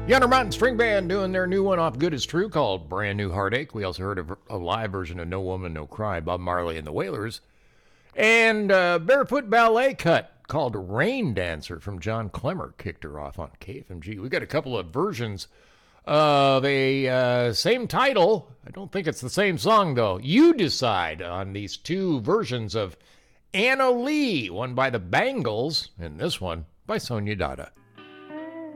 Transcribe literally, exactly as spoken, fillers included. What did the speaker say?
Yonder Mountain String Band doing their new one off Good Is True called Brand New Heartache. We also heard a, a live version of No Woman, No Cry, Bob Marley and the Wailers. And uh, Barefoot Ballet cut called Rain Dancer from John Clemmer kicked her off on K F M G. We got a couple of versions of a uh, same title. I don't think it's the same song, though. You decide on these two versions of Anna Lee, one by the Bangles, and this one by Sonia Dada.